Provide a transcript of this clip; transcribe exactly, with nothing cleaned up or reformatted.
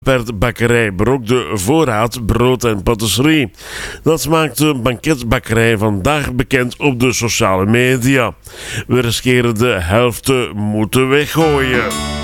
werd bakkerij Brok de voorraad brood en patisserie. Dat maakt de banketbakkerij vandaag bekend op de sociale media. We riskeren de helft te moeten weggooien.